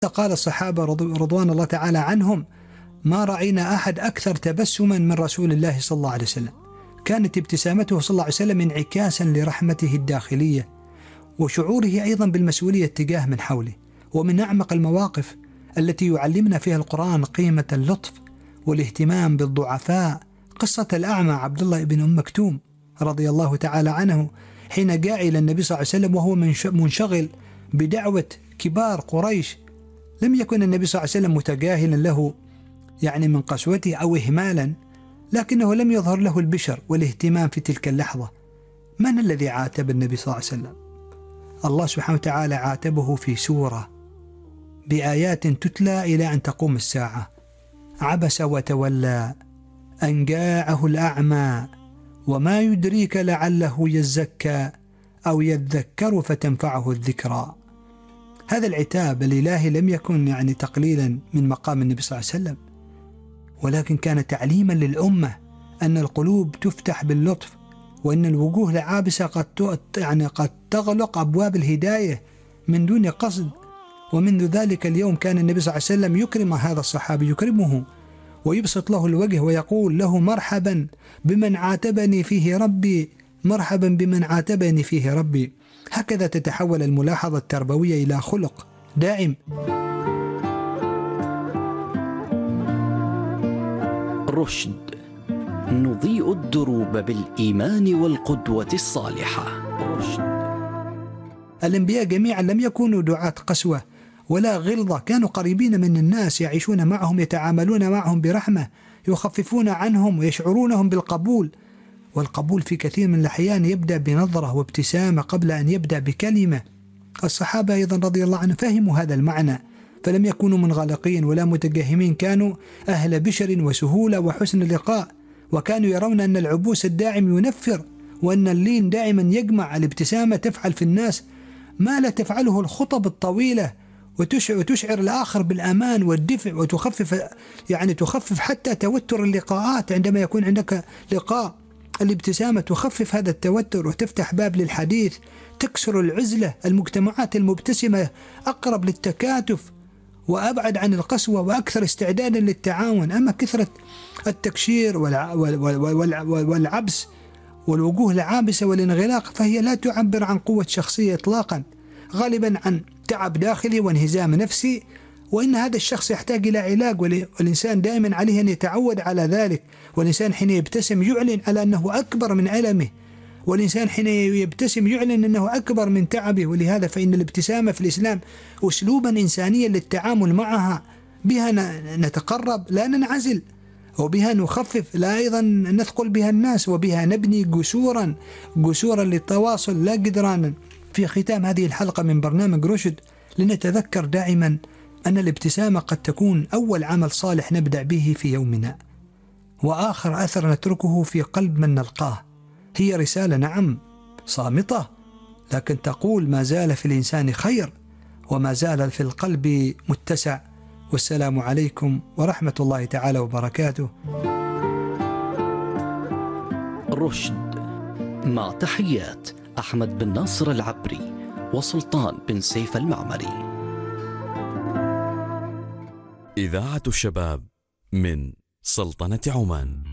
قال الصحابة رضوان الله تعالى عنهم: ما رأينا أحد أكثر تبسما من رسول الله صلى الله عليه وسلم. كانت ابتسامته صلى الله عليه وسلم انعكاسا لرحمته الداخلية وشعوره أيضا بالمسؤولية تجاه من حوله. ومن أعمق المواقف التي يعلمنا فيها القرآن قيمة اللطف والاهتمام بالضعفاء قصة الأعمى عبد الله بن أم مكتوم رضي الله تعالى عنه، حين جاء إلى النبي صلى الله عليه وسلم وهو منشغل بدعوة كبار قريش. لم يكن النبي صلى الله عليه وسلم متجاهلا له من قسوته أو إهمالا، لكنه لم يظهر له البشر والاهتمام في تلك اللحظة. من الذي عاتب النبي صلى الله عليه وسلم؟ الله سبحانه وتعالى عاتبه في سورة بآيات تتلى إلى أن تقوم الساعة: عبس وتولى أن جاءه الأعمى وما يدريك لعله يزكى أو يذكر فتنفعه الذكرى. هذا العتاب الإلهي لم يكن تقليلا من مقام النبي صلى الله عليه وسلم، ولكن كان تعليما للأمة أن القلوب تفتح باللطف، وأن الوجوه العابسة قد تغلق أبواب الهداية من دون قصد. ومنذ ذلك اليوم كان النبي صلى الله عليه وسلم يكرم هذا الصحابي، يكرمه ويبسط له الوجه ويقول له: مرحبا بمن عاتبني فيه ربي، مرحبا بمن عاتبني فيه ربي. هكذا تتحول الملاحظة التربوية إلى خلق دائم. رشد، نضيء الدروب بالإيمان والقدوة الصالحة. رشد. الأنبياء جميعا لم يكونوا دعاة قسوة ولا غلظة، كانوا قريبين من الناس، يعيشون معهم، يتعاملون معهم برحمة، يخففون عنهم ويشعرونهم بالقبول. والقبول في كثير من الأحيان يبدأ بنظرة وابتسامة قبل أن يبدأ بكلمة. الصحابة أيضا رضي الله عنهم فهموا هذا المعنى، فلم يكونوا منغلقين ولا متجهمين، كانوا أهل بشر وسهولة وحسن لقاء، وكانوا يرون أن العبوس الدائم ينفر، وأن اللين دائما يجمع. الابتسامة تفعل في الناس ما لا تفعله الخطب الطويلة، وتشعر الآخر بالأمان والدفء، وتخفف تخفف حتى توتر اللقاءات. عندما يكون عندك لقاء، الابتسامة تخفف هذا التوتر وتفتح باب للحديث، تكسر العزلة. المجتمعات المبتسمة أقرب للتكاتف وأبعد عن القسوة وأكثر استعدادا للتعاون. أما كثرة التكشير والعبس والوجوه العابسة والانغلاق فهي لا تعبر عن قوة شخصية إطلاقا، غالبا عن تعب داخلي وانهزام نفسي، وإن هذا الشخص يحتاج إلى علاج. والإنسان دائما عليه أن يتعود على ذلك. والإنسان حين يبتسم يعلن على أنه أكبر من ألمه، والإنسان حين يبتسم يعلن أنه أكبر من تعبه. ولهذا فإن الابتسامة في الإسلام أسلوبا إنسانيا للتعامل معها، بها نتقرب لا ننعزل، وبها نخفف لا أيضا نثقل بها الناس، وبها نبني جسورا للتواصل لا جدرانا. في ختام هذه الحلقة من برنامج رشد لنتذكر دائما أن الابتسامة قد تكون أول عمل صالح نبدأ به في يومنا، وآخر أثر نتركه في قلب من نلقاه. هي رسالة نعم صامتة، لكن تقول ما زال في الإنسان خير وما زال في القلب متسع. والسلام عليكم ورحمة الله تعالى وبركاته. رشد، مع تحيات أحمد بن ناصر العبري وسلطان بن سيف المعمري. إذاعة الشباب من سلطنة عمان.